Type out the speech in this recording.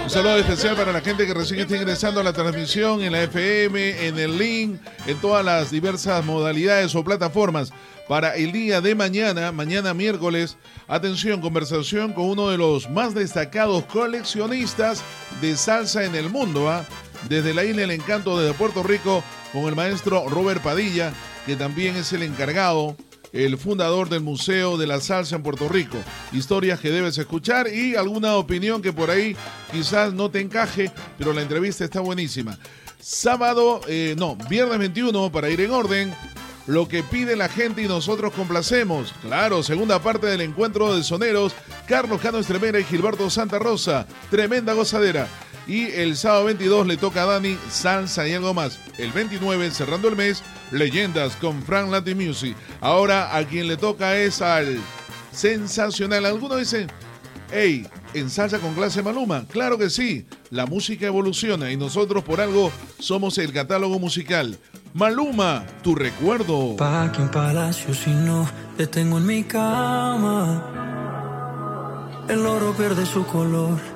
Un saludo especial para la gente que recién está ingresando a la transmisión en la FM, en el link, en todas las diversas modalidades o plataformas. Para el día de mañana, mañana miércoles, atención, conversación con uno de los más destacados coleccionistas de salsa en el mundo, desde la Isla del Encanto, desde Puerto Rico, con el maestro Robert Padilla, que también es el encargado, el fundador del Museo de la Salsa en Puerto Rico. Historias que debes escuchar y alguna opinión que por ahí quizás no te encaje, pero la entrevista está buenísima. Viernes 21, para ir en orden, lo que pide la gente y nosotros complacemos. Claro, segunda parte del encuentro de soneros, Carlos Cano Estremera y Gilberto Santa Rosa. Tremenda gozadera. Y el sábado 22 le toca a Dani salsa y algo más. El 29, cerrando el mes, leyendas con Frank Latin Music. Ahora a quien le toca es al sensacional. Algunos dicen, hey, ¿en salsa con clase Maluma? Claro que sí, la música evoluciona y nosotros por algo somos el catálogo musical. Maluma, tu recuerdo. Pa' que un palacio si no te tengo en mi cama. El oro pierde su color